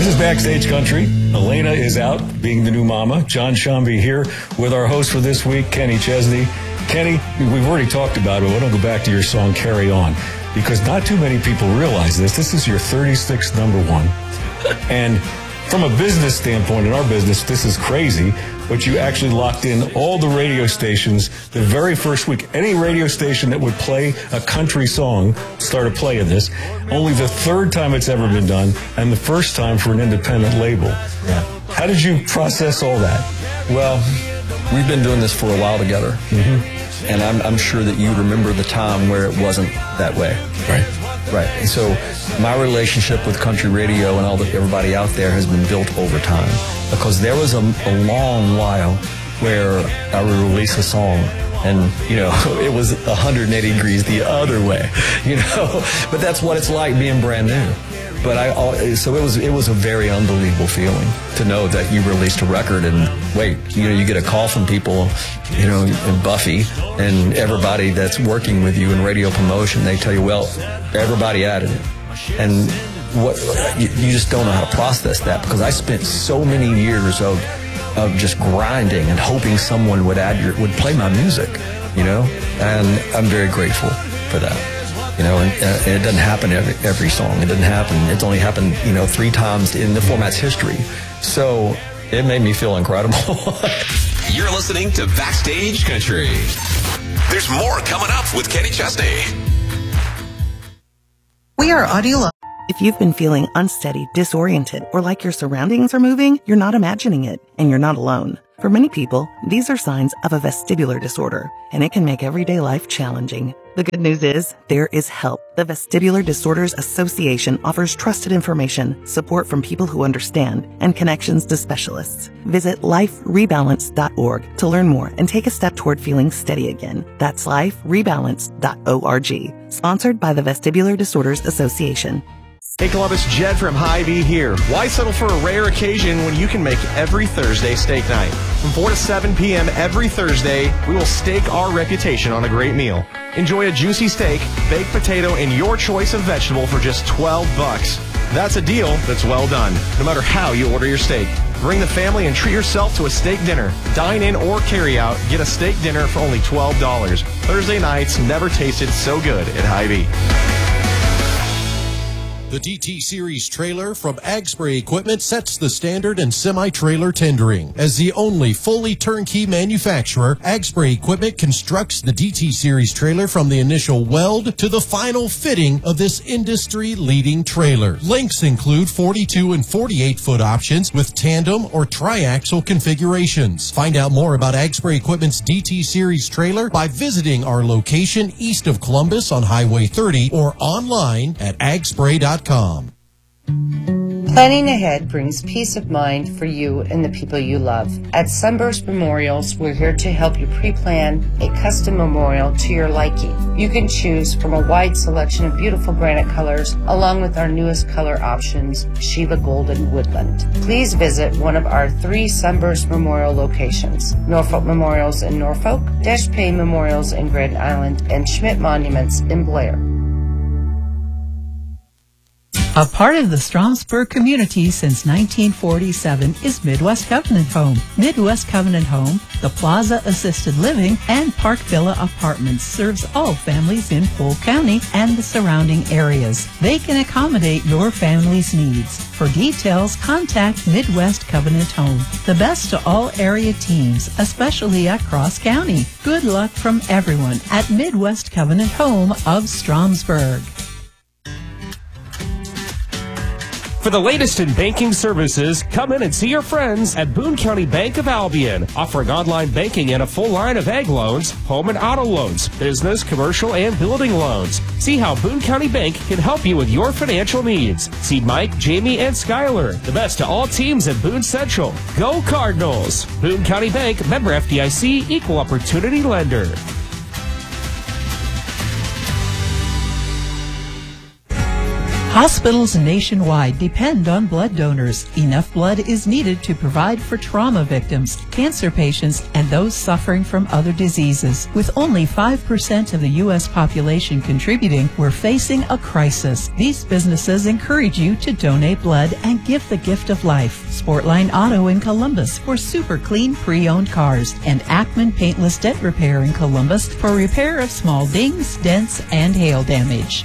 is Backstage Country. Elena is out, being the new mama. John Shambi here with our host for this week, Kenny Chesney. Kenny, we've already talked about it, but I want to go back to your song, Carry On, because not too many people realize this. This is your 36th number one. And from a business standpoint, in our business, this is crazy, but you actually locked in all the radio stations the very first week. Any radio station that would play a country song started playing this. Only the third time it's ever been done, and the first time for an independent label. Yeah. How did you process all that? Well, we've been doing this for a while together. Mm-hmm. And I'm sure that you remember the time where it wasn't that way. Right. And so my relationship with country radio and everybody out there has been built over time, because there was a long while where I would release a song and, it was 180 degrees the other way, but that's what it's like being brand new. But so it was a very unbelievable feeling to know that you released a record and wait, you get a call from people, and Buffy and everybody that's working with you in radio promotion. They tell you, well, everybody added it. And what you just don't know how to process that, because I spent so many years of just grinding and hoping someone would play my music, and I'm very grateful for that. And it doesn't happen every song. It doesn't happen. It's only happened, 3 times in the format's history. So it made me feel incredible. You're listening to Backstage Country. There's more coming up with Kenny Chesney. We are Audio. If you've been feeling unsteady, disoriented, or like your surroundings are moving, you're not imagining it, and you're not alone. For many people, these are signs of a vestibular disorder, and it can make everyday life challenging. The good news is, there is help. The Vestibular Disorders Association offers trusted information, support from people who understand, and connections to specialists. Visit liferebalance.org to learn more and take a step toward feeling steady again. That's liferebalance.org. Sponsored by the Vestibular Disorders Association. Hey Columbus, Jed from Hy-Vee here. Why settle for a rare occasion when you can make every Thursday steak night? From 4 to 7 p.m. every Thursday, we will stake our reputation on a great meal. Enjoy a juicy steak, baked potato, and your choice of vegetable for just $12. That's a deal that's well done, no matter how you order your steak. Bring the family and treat yourself to a steak dinner. Dine in or carry out, get a steak dinner for only $12. Thursday nights never tasted so good at Hy-Vee. The DT Series trailer from Ag Spray Equipment sets the standard in semi-trailer tendering. As the only fully turnkey manufacturer, Ag Spray Equipment constructs the DT Series trailer from the initial weld to the final fitting of this industry-leading trailer. Lengths include 42 and 48-foot options with tandem or triaxle configurations. Find out more about Ag Spray Equipment's DT Series trailer by visiting our location east of Columbus on Highway 30 or online at agspray.com. Planning ahead brings peace of mind for you and the people you love. At Sunburst Memorials, we're here to help you pre-plan a custom memorial to your liking. You can choose from a wide selection of beautiful granite colors, along with our newest color options, Shiva Gold and Woodland. Please visit one of our 3 Sunburst Memorial locations: Norfolk Memorials in Norfolk, Dash Pay Memorials in Grand Island, and Schmidt Monuments in Blair. A part of the Stromsburg community since 1947 is Midwest Covenant Home. Midwest Covenant Home, the Plaza Assisted Living, and Park Villa Apartments serves all families in Polk County and the surrounding areas. They can accommodate your family's needs. For details, contact Midwest Covenant Home. The best to all area teams, especially at Cross County. Good luck from everyone at Midwest Covenant Home of Stromsburg. For the latest in banking services, come in and see your friends at Boone County Bank of Albion, offering online banking and a full line of ag loans, home and auto loans, business, commercial, and building loans. See how Boone County Bank can help you with your financial needs. See Mike, Jamie, and Skyler, the best to all teams at Boone Central. Go Cardinals! Boone County Bank, member FDIC, equal opportunity lender. Hospitals nationwide depend on blood donors. Enough blood is needed to provide for trauma victims, cancer patients, and those suffering from other diseases. With only 5% of the U.S. population contributing, we're facing a crisis. These businesses encourage you to donate blood and give the gift of life. Sportline Auto in Columbus for super clean pre-owned cars, and Ackman Paintless Dent Repair in Columbus for repair of small dings, dents, and hail damage.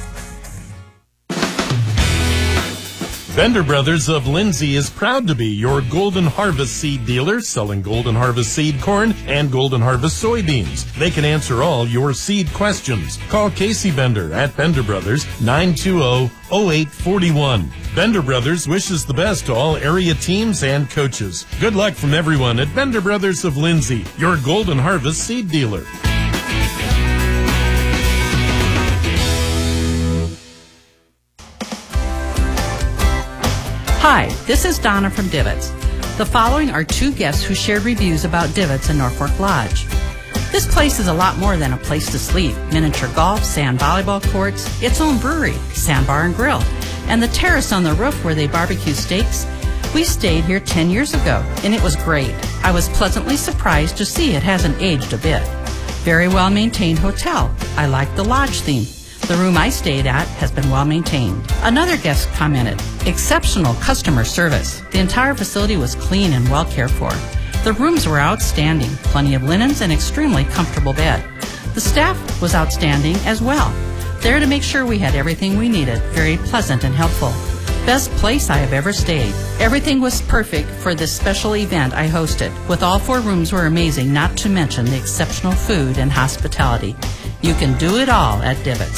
Bender Brothers of Lindsay is proud to be your Golden Harvest seed dealer, selling Golden Harvest seed corn and Golden Harvest soybeans. They can answer all your seed questions. Call Casey Bender at Bender Brothers, 920-0841. Bender Brothers wishes the best to all area teams and coaches. Good luck from everyone at Bender Brothers of Lindsay, your Golden Harvest seed dealer. Hi, this is Donna from Divots. The following are two guests who shared reviews about Divots in Norfolk Lodge. This place is a lot more than a place to sleep. Miniature golf, sand volleyball courts, its own brewery, sandbar and grill, and the terrace on the roof where they barbecue steaks. We stayed here 10 years ago, and it was great. I was pleasantly surprised to see it hasn't aged a bit. Very well-maintained hotel. I like the lodge theme. The room I stayed at has been well maintained. Another guest commented, exceptional customer service. The entire facility was clean and well cared for. The rooms were outstanding, plenty of linens and extremely comfortable bed. The staff was outstanding as well. There to make sure we had everything we needed, very pleasant and helpful. Best place I have ever stayed. Everything was perfect for this special event I hosted. With all 4 rooms were amazing, not to mention the exceptional food and hospitality. You can do it all at Divots.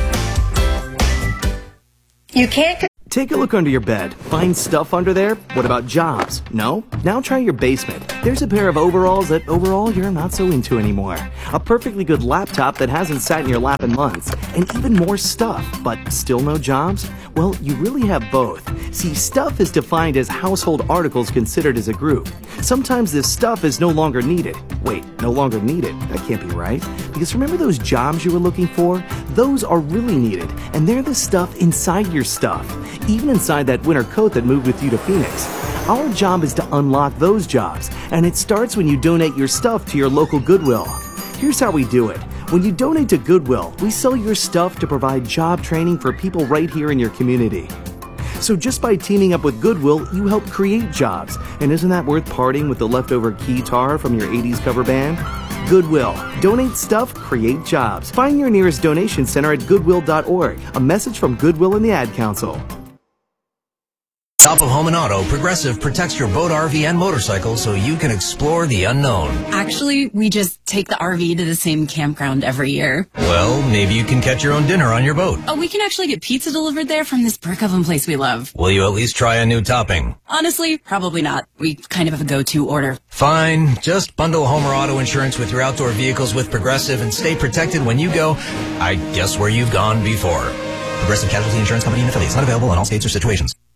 You can't... Take a look under your bed. Find stuff under there? What about jobs? No? Now try your basement. There's a pair of overalls that overall you're not so into anymore. A perfectly good laptop that hasn't sat in your lap in months. And even more stuff, but still no jobs? Well, you really have both. See, stuff is defined as household articles considered as a group. Sometimes this stuff is no longer needed. Wait, no longer needed? That can't be right. Because remember those jobs you were looking for? Those are really needed, and they're the stuff inside your stuff. Even inside that winter coat that moved with you to Phoenix. Our job is to unlock those jobs, and it starts when you donate your stuff to your local Goodwill. Here's how we do it. When you donate to Goodwill, we sell your stuff to provide job training for people right here in your community. So just by teaming up with Goodwill, you help create jobs. And isn't that worth parting with the leftover guitar from your 80s cover band? Goodwill. Donate stuff, create jobs. Find your nearest donation center at goodwill.org. A message from Goodwill and the Ad Council. Top of Home and Auto, Progressive protects your boat, RV, and motorcycle so you can explore the unknown. Actually, we just take the RV to the same campground every year. Well, maybe you can catch your own dinner on your boat. Oh, we can actually get pizza delivered there from this brick oven place we love. Will you at least try a new topping? Honestly, probably not. We kind of have a go-to order. Fine. Just bundle home or auto insurance with your outdoor vehicles with Progressive and stay protected when you go, I guess, where you've gone before. Progressive Casualty Insurance Company and affiliates. Not available in all states or situations.